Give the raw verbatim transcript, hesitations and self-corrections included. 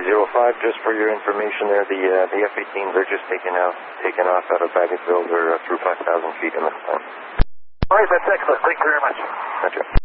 zero five, just for your information there, the uh, the F eighteens are just taken out, taken off out of Baggetville. They're uh, through five thousand feet in this time. All right, that's excellent. Thank you very much. Gotcha.